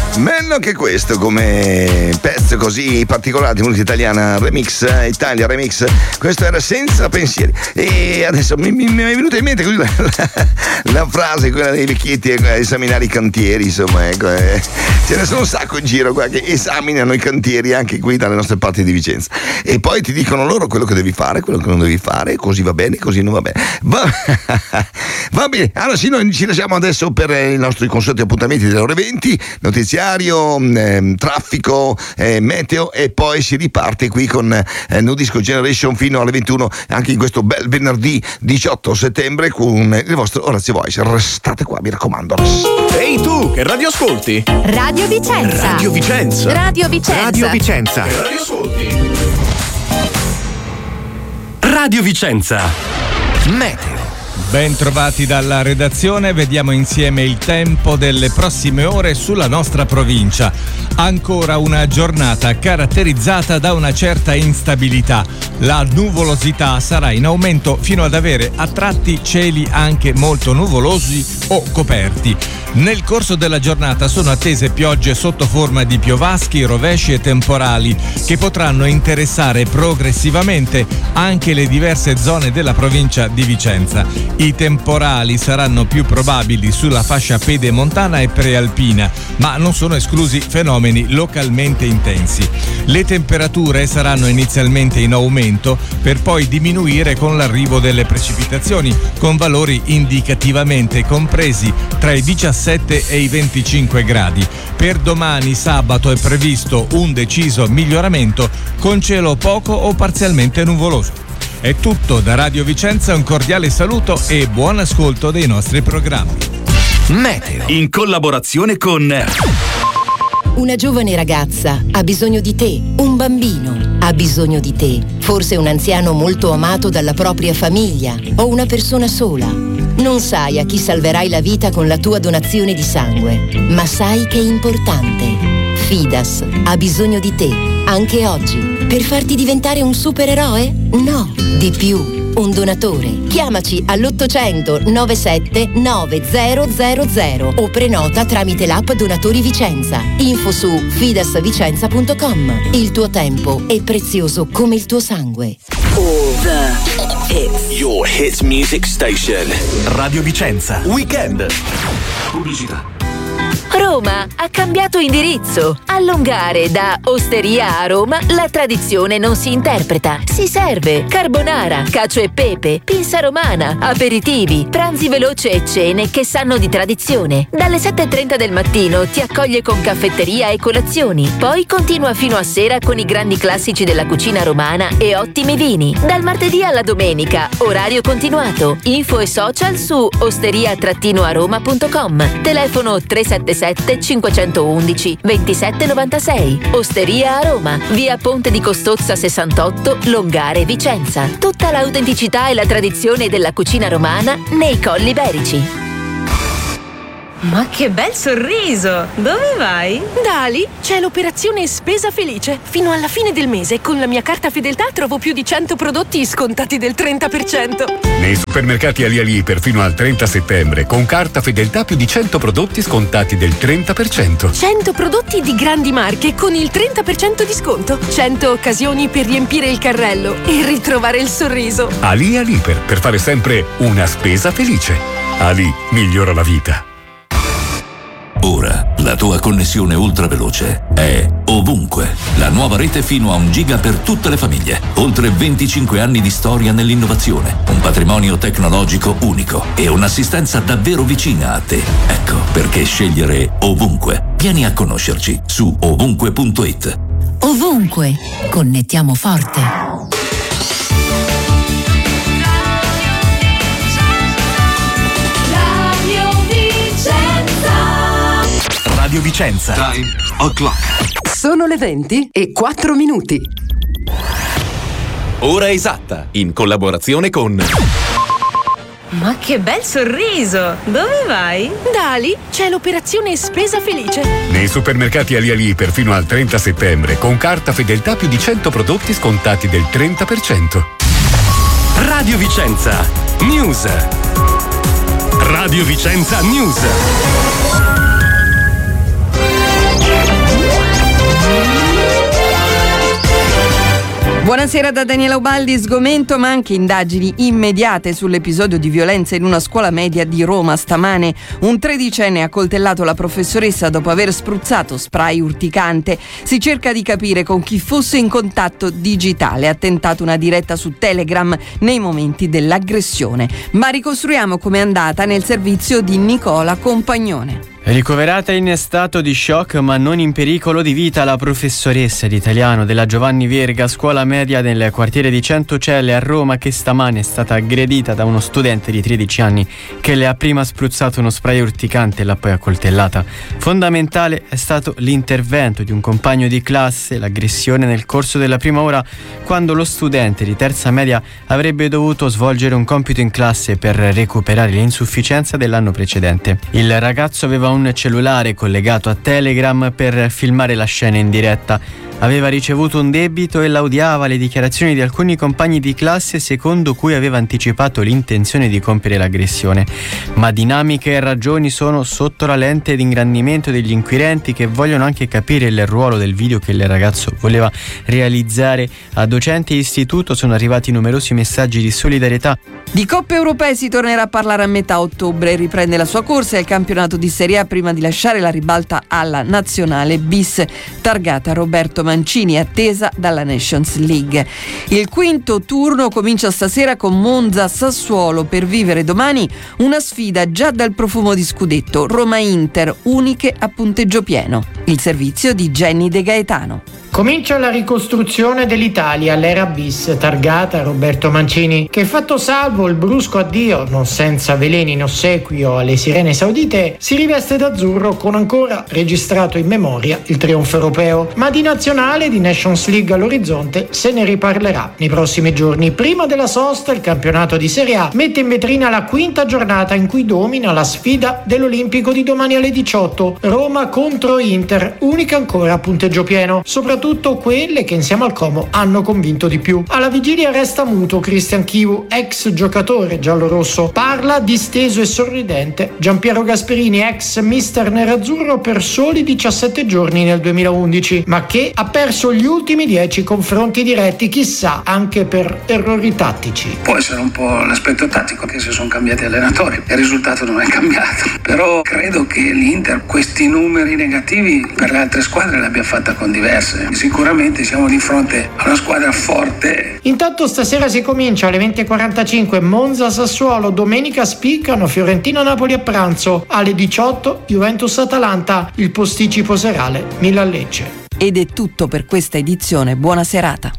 Bello anche questo come pezzo così particolare di musica italiana, remix, Italia remix. Questo era Senza pensieri. E adesso mi è venuta in mente così la frase, quella dei vecchietti a esaminare i cantieri, insomma, ecco. Ce ne sono un sacco in giro qua che esaminano i cantieri anche qui dalle nostre parti di Vicenza. E poi ti dicono loro quello che devi fare, quello che non devi fare, così va bene, così non va bene. Va bene, allora sì, noi ci lasciamo adesso per i nostri consueti appuntamenti delle ore 20, notiziario, traffico, meteo, e poi si riparte qui con New Disco Generation fino alle 21, anche in questo bel venerdì 18 settembre con il vostro Orazio Voice. Restate qua, mi raccomando. Ehi tu, che radio ascolti? Radio Vicenza. Radio Vicenza. Radio Vicenza. Radio Vicenza. Che radio ascolti? Radio Vicenza. Meteo. Ben trovati dalla redazione, vediamo insieme il tempo delle prossime ore sulla nostra provincia. Ancora una giornata caratterizzata da una certa instabilità. La nuvolosità sarà in aumento fino ad avere a tratti cieli anche molto nuvolosi o coperti. Nel corso della giornata sono attese piogge sotto forma di piovaschi, rovesci e temporali che potranno interessare progressivamente anche le diverse zone della provincia di Vicenza. I temporali saranno più probabili sulla fascia pedemontana e prealpina, ma non sono esclusi fenomeni localmente intensi. Le temperature saranno inizialmente in aumento per poi diminuire con l'arrivo delle precipitazioni, con valori indicativamente compresi tra i 17 e i 25 gradi. Per domani sabato è previsto un deciso miglioramento con cielo poco o parzialmente nuvoloso. È tutto da Radio Vicenza, un cordiale saluto e buon ascolto dei nostri programmi. Meteo. In collaborazione con Una giovane ragazza ha bisogno di te, un bambino ha bisogno di te, forse un anziano molto amato dalla propria famiglia o una persona sola. Non sai a chi salverai la vita con la tua donazione di sangue, ma sai che è importante. Fidas ha bisogno di te, anche oggi. Per farti diventare un supereroe? No, di più, un donatore. Chiamaci all'800 97 9000 o prenota tramite l'app Donatori Vicenza. Info su fidasvicenza.com. Il tuo tempo è prezioso come il tuo sangue. All the hits. Your hits music station. Radio Vicenza. Weekend. pubblicità. Roma ha cambiato indirizzo. A Longare da Osteria a Roma la tradizione non si interpreta, si serve. Carbonara, cacio e pepe, pinza romana, aperitivi, pranzi veloci e cene che sanno di tradizione. Dalle 7:30 del mattino ti accoglie con caffetteria e colazioni. Poi continua fino a sera con i grandi classici della cucina romana e ottimi vini. Dal martedì alla domenica, orario continuato. Info e social su osteria-aroma.com. Telefono 377 511 2796. Osteria a Roma, via Ponte di Costozza 68, Longare, Vicenza. Tutta l'autenticità e la tradizione della cucina romana nei Colli Iberici. Ma che bel sorriso! Dove vai? Da Ali c'è l'operazione Spesa Felice. Fino alla fine del mese con la mia carta Fedeltà trovo più di 100 prodotti scontati del 30%. Nei supermercati Ali perfino al 30 settembre con carta Fedeltà più di 100 prodotti scontati del 30%. 100 prodotti di grandi marche con il 30% di sconto. 100 occasioni per riempire il carrello e ritrovare il sorriso. Ali per fare sempre una spesa felice. Ali migliora la vita. Ora la tua connessione ultraveloce è ovunque. La nuova rete fino a 1 giga per tutte le famiglie. Oltre 25 anni di storia nell'innovazione, un patrimonio tecnologico unico e un'assistenza davvero vicina a te. Ecco perché scegliere ovunque. Vieni a conoscerci su ovunque.it. Ovunque, connettiamo forte. Radio Vicenza. Time o'clock. Sono le 20:04. Ora esatta, in collaborazione con Ma che bel sorriso! Dove vai? Da Ali c'è l'operazione Spesa Felice. Nei supermercati Ali perfino al 30 settembre con carta Fedeltà più di 100 prodotti scontati del 30%. Radio Vicenza News. Radio Vicenza News. Buonasera da Daniela Ubaldi. Sgomento ma anche indagini immediate sull'episodio di violenza in una scuola media di Roma stamane. Un 13enne ha coltellato la professoressa dopo aver spruzzato spray urticante. Si cerca di capire con chi fosse in contatto digitale. Ha tentato una diretta su Telegram nei momenti dell'aggressione. Ma ricostruiamo com'è andata nel servizio di Nicola Compagnone. Ricoverata in stato di shock ma non in pericolo di vita, la professoressa di italiano della Giovanni Verga, scuola media nel quartiere di Centocelle a Roma, che stamane è stata aggredita da uno studente di 13 anni che le ha prima spruzzato uno spray urticante e l'ha poi accoltellata. Fondamentale è stato l'intervento di un compagno di classe, l'aggressione nel corso della prima ora, quando lo studente di terza media avrebbe dovuto svolgere un compito in classe per recuperare l'insufficienza dell'anno precedente. Il ragazzo aveva un cellulare collegato a Telegram per filmare la scena in diretta. Aveva ricevuto un debito e laudiava le dichiarazioni di alcuni compagni di classe secondo cui aveva anticipato l'intenzione di compiere l'aggressione. Ma dinamiche e ragioni sono sotto la lente di ingrandimento degli inquirenti, che vogliono anche capire il ruolo del video che il ragazzo voleva realizzare. A docenti e istituto sono arrivati numerosi messaggi di solidarietà. Di Coppe Europee si tornerà a parlare a metà ottobre. Riprende la sua corsa il campionato di Serie A prima di lasciare la ribalta alla Nazionale bis, targata Roberto Mancini, attesa dalla Nations League. Il quinto turno comincia stasera con Monza-Sassuolo, per vivere domani una sfida già dal profumo di scudetto. Roma-Inter, uniche a punteggio pieno. Il servizio di Jenny De Gaetano. Comincia la ricostruzione dell'Italia all'era bis, targata Roberto Mancini, che, fatto salvo il brusco addio, non senza veleni in ossequio, alle sirene saudite, si riveste d'azzurro con ancora registrato in memoria il trionfo europeo. Ma di nazionale, di Nations League all'orizzonte, se ne riparlerà nei prossimi giorni. Prima della sosta, il campionato di Serie A mette in vetrina la quinta giornata in cui domina la sfida dell'Olimpico di domani alle 18, Roma contro Inter, unica ancora a punteggio pieno, soprattutto quelle che insieme al Como hanno convinto di più. Alla vigilia resta muto Christian Chivu, ex giocatore giallorosso. Parla disteso e sorridente Giampiero Gasperini, ex mister nerazzurro per soli 17 giorni nel 2011, ma che ha perso gli ultimi 10 confronti diretti, chissà anche per errori tattici. Può essere un po' l'aspetto tattico, che se sono cambiati allenatori il risultato non è cambiato, però credo che l'Inter questi numeri negativi per le altre squadre le abbia fatta con diverse. Sicuramente siamo di fronte a una squadra forte. Intanto stasera si comincia alle 20:45 Monza-Sassuolo, domenica spiccano Fiorentina-Napoli a pranzo, alle 18 Juventus-Atalanta, il posticipo serale Milan-Lecce. Ed è tutto per questa edizione, buona serata.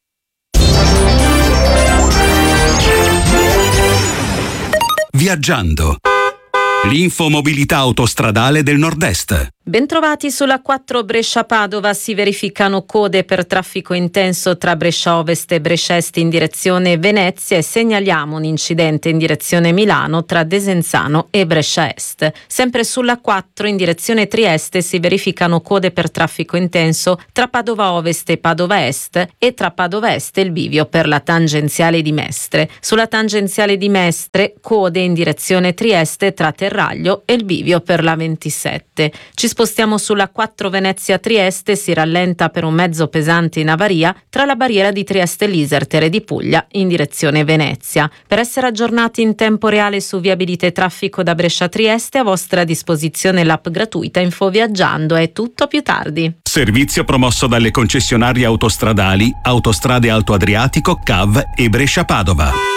Viaggiando. L'infomobilità autostradale del Nord-Est. Bentrovati sulla 4 Brescia-Padova. Si verificano code per traffico intenso tra Brescia Ovest e Brescia Est in direzione Venezia, e segnaliamo un incidente in direzione Milano tra Desenzano e Brescia Est. Sempre sulla 4 in direzione Trieste si verificano code per traffico intenso tra Padova Ovest e Padova Est, e tra Padova Est e il bivio per la tangenziale di Mestre. Sulla tangenziale di Mestre code in direzione Trieste tra Terraglio e il bivio per la 27. Ci spostiamo sulla 4 Venezia-Trieste, si rallenta per un mezzo pesante in avaria tra la barriera di Trieste-Lisertere di Puglia in direzione Venezia. Per essere aggiornati in tempo reale su viabilità e traffico da Brescia-Trieste, a vostra disposizione l'app gratuita Infoviaggiando. È tutto, più tardi. Servizio promosso dalle concessionarie autostradali Autostrade Alto Adriatico, CAV e Brescia-Padova.